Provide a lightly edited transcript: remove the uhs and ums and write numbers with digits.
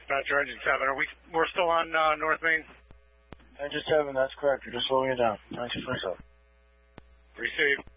Dispatcher, Engine 7. We're still on North Main? Engine 7, that's correct. You're just slowing it down. 1947. Received.